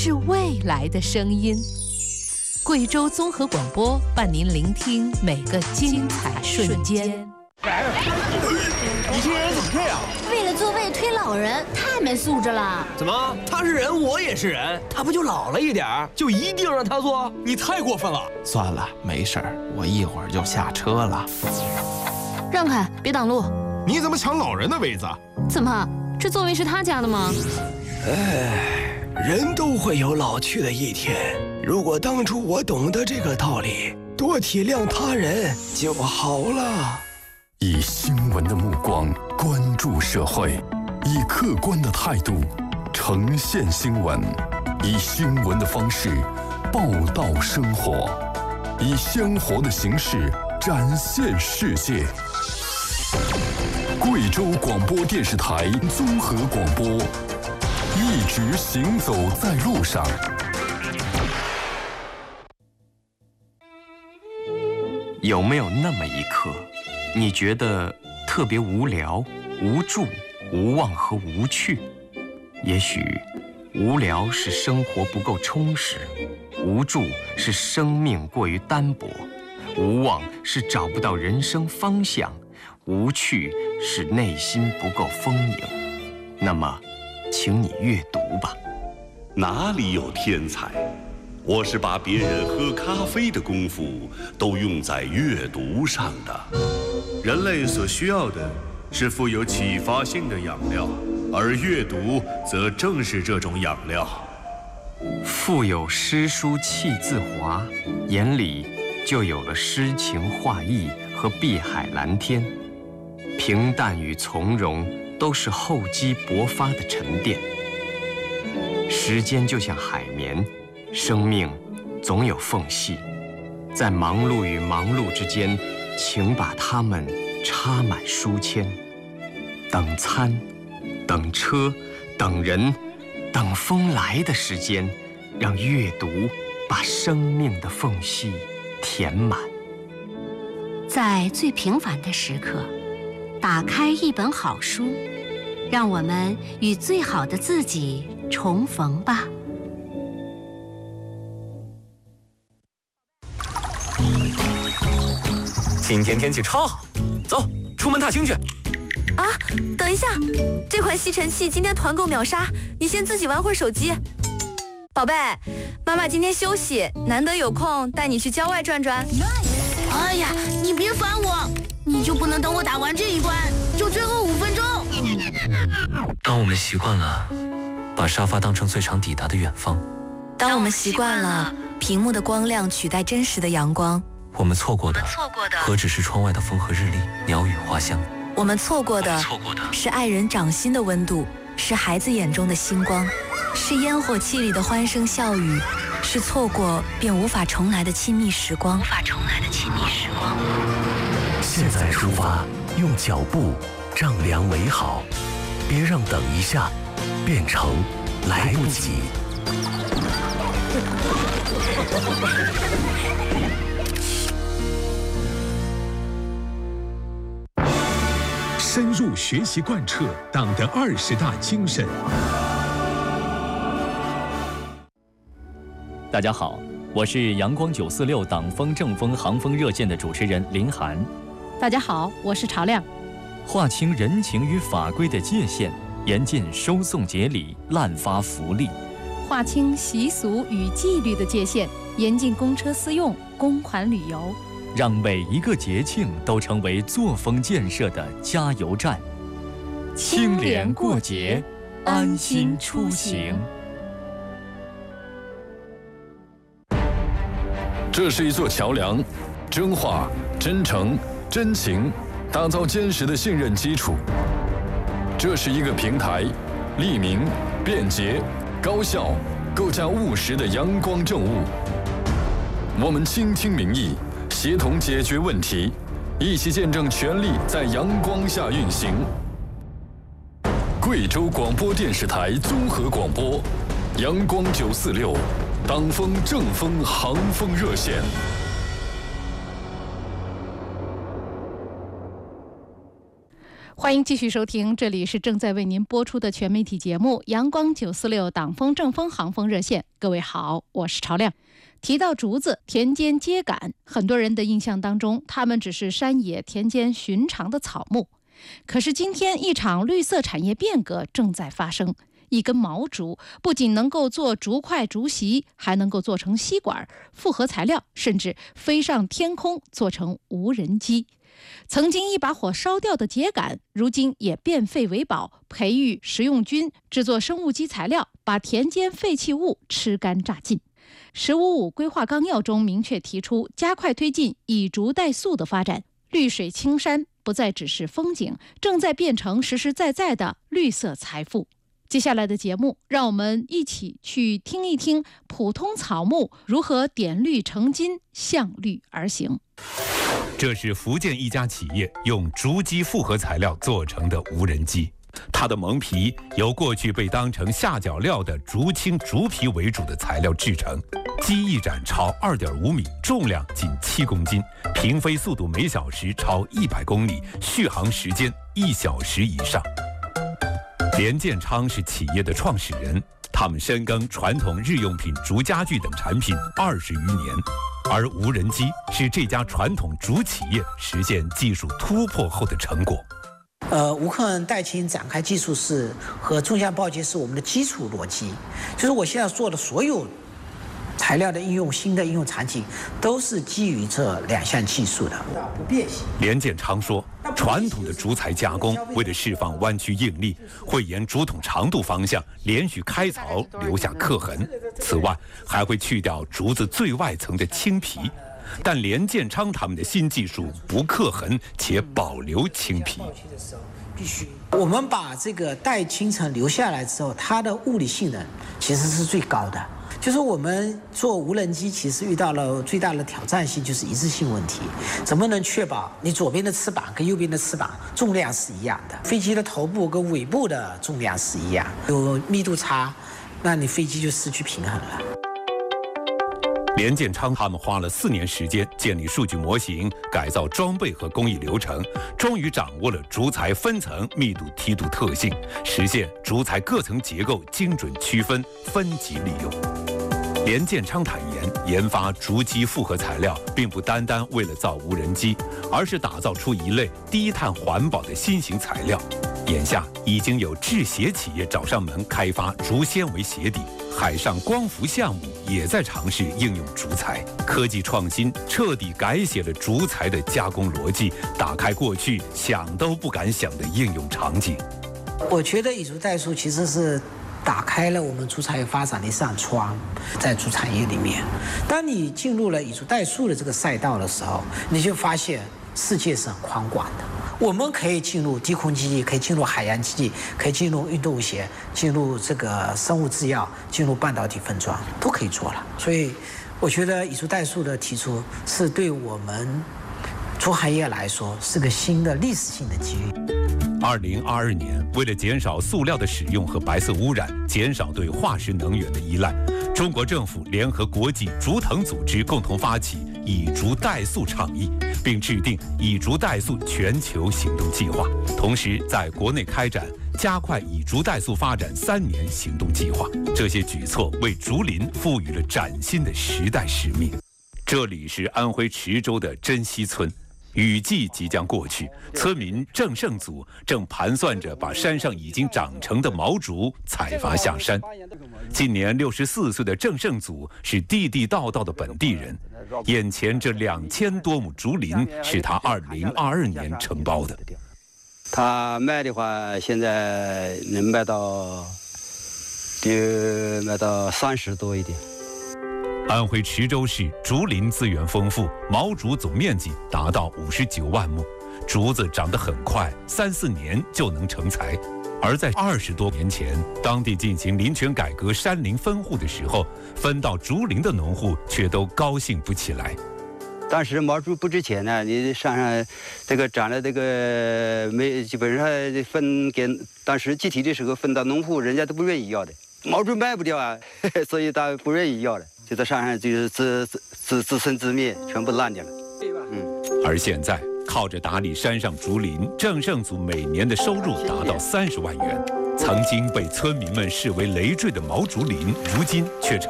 是未来的声音。贵州综合广播伴您聆听每个精彩瞬间。 你这人怎么这样？ 为了座位推老人，太没素质了。 怎么？他是人，我也是人，他不就老了一点儿，就一定让他坐？你太过分了！ 算了，没事儿，我一会儿就下车了。 让开，别挡路！ 你怎么抢老人的位子？ 怎么，这座位是他家的吗？ 人都会有老去的一天。如果当初我懂得这个道理，多体谅他人就好了。 以新闻的目光关注社会，以客观的态度呈现新闻，以新闻的方式报道生活，以鲜活的形式展现世界。贵州广播电视台综合广播，一直行走在路上。 有没有那么一刻，你觉得特别无聊、无助、无望和无趣？也许无聊是生活不够充实，无助是生命过于单薄，无望是找不到人生方向，无趣是内心不够丰盈。那么，请你阅读吧。 哪里有天才？我是把别人喝咖啡的功夫都用在阅读上的。 人类所需要的是富有启发性的养料，而阅读则正是这种养料。 腹有诗书气自华，眼里就有了诗情画意和碧海蓝天。平淡与从容都是厚积薄发的沉淀。时间就像海绵，生命总有缝隙，在忙碌与忙碌之间，请把它们插满书签。等餐，等车，等人，等风来的时间，让阅读把生命的缝隙填满。 在最平凡的时刻，打开一本好书，让我们与最好的自己重逢吧。 今天天气超好，走，出门踏青去。 啊，等一下，这款吸尘器今天团购秒杀，你先自己玩会儿手机。宝贝，妈妈今天休息，难得有空带你去郊外转转。 哎呀，你别烦我，你就不能等我打完这一关，就最后5分钟？ 当我们习惯了把沙发当成最长抵达的远方， 当我们习惯了屏幕的光亮取代真实的阳光， 我们错过的何止是窗外的风和日丽、鸟语花香？ 我们错过的是爱人掌心的温度，是孩子眼中的星光，是烟火气里的欢声笑语，是错过便无法重来的亲密时光。 现在出发，用脚步丈量美好，别让等一下变成来不及。 深入学习贯彻党的20大精神。 大家好，我是阳光946党风正风航风热线的主持人林涵。 大家好，我是曹亮。 划清人情与法规的界限，严禁收送节礼、滥发福利； 划清习俗与纪律的界限，严禁公车私用、公款旅游。 让每一个节庆都成为作风建设的加油站。清廉过节，安心出行。 这是一座桥梁，真话、真诚、真情，打造坚实的信任基础。这是一个平台，利民、便捷、高效，构架务实的阳光政务。我们倾听民意，协同解决问题，一起见证权力在阳光下运行。贵州广播电视台综合广播，阳光946，党风正风航风热线。 欢迎继续收听，这里是正在为您播出的全媒体节目《阳光946党风正风航风热线》。各位好，我是朝亮。提到竹子，田间秸秆，很多人的印象当中，它们只是山野田间寻常的草木。可是今天，一场绿色产业变革正在发生。一根毛竹不仅能够做竹筷、竹席，还能够做成吸管、复合材料，甚至飞上天空，做成无人机。曾经一把火烧掉的秸秆，如今也变废为宝，培育食用菌，制作生物基材料，把田间废弃物吃干榨尽。“15+5”规划纲要中明确提出，加快推进以竹代塑的发展，绿水青山不再只是风景，正在变成实实在在的绿色财富。接下来的节目，让我们一起去听一听普通草木如何点绿成金，向绿而行。 这是福建一家企业用竹基复合材料做成的无人机，它的蒙皮由过去被当成下脚料的竹青、竹皮为主的材料制成，机翼展超2.5米，重量仅7公斤，平飞速度每小时超100公里，续航时间1小时以上。连建昌是企业的创始人，他们深耕传统日用品、竹家具等产品20余年，而无人机是这家传统竹企业实现技术突破后的成果。 无控代氢展开技术是和纵向报接是我们的基础逻辑，就是我现在做的所有材料的应用、新的应用场景，都是基于这2项技术的不变形。 连建昌说，传统的竹材加工为了释放弯曲应力，会沿竹筒长度方向连续开槽，留下刻痕。此外，还会去掉竹子最外层的青皮。但连建昌他们的新技术不刻痕且保留青皮。 我们把这个代青层留下来之后，它的物理性能其实是最高的。就是我们做无人机，其实遇到了最大的挑战性，就是一致性问题。怎么能确保你左边的翅膀跟右边的翅膀重量是一样的？飞机的头部跟尾部的重量是一样，有密度差，那你飞机就失去平衡了。 连建昌他们花了4年时间建立数据模型，改造装备和工艺流程，终于掌握了竹材分层、密度、梯度特性，实现竹材各层结构精准区分、分级利用。连建昌坦言，研发竹基复合材料并不单单为了造无人机，而是打造出一类低碳环保的新型材料。眼下已经有制鞋企业找上门开发竹纤维鞋底，海上光伏项目也在尝试应用竹材。科技创新彻底改写了竹材的加工逻辑，打开过去想都不敢想的应用场景。 我觉得以竹代塑其实是打开了我们竹材发展的一扇窗，在竹产业里面，当你进入了以竹代塑的这个赛道的时候，你就发现世界是很宽广的。我们可以进入低空基地，可以进入海洋基地，可以进入运动鞋，进入这个生物制药，进入半导体分装，都可以做了。所以，我觉得以竹代塑的提出是对我们竹行业来说是个新的历史性的机遇。 2022年，为了减少塑料的使用和白色污染，减少对化石能源的依赖，中国政府联合国际竹藤组织共同发起以竹代塑倡议，并制定以竹代塑全球行动计划，同时在国内开展加快以竹代塑发展3年行动计划。这些举措为竹林赋予了崭新的时代使命。这里是安徽池州的珍稀村。雨季即将过去，村民郑胜祖正盘算着把山上已经长成的毛竹采伐下山。今年64岁的郑胜祖是地地道道的本地人，眼前这2000多亩竹林是他2022年承包的。 他卖的话，现在能卖到30多一点。 安徽池州市竹林资源丰富，毛竹总面积达到59万亩，竹子长得很快，3、4年就能成材。而在20多年前，当地进行林权改革、山林分户的时候，分到竹林的农户却都高兴不起来。 当时毛竹不值钱呢，你山上这个长了这个基本上分给当时集体的时候分到农户，人家都不愿意要的。毛竹卖不掉啊，所以他不愿意要了。就在山上就是自生自灭，全部烂掉了。 而现在， 靠着打理山上竹林，郑胜祖每年的收入达到30万元。曾经被村民们视为累赘的毛竹林，如今却成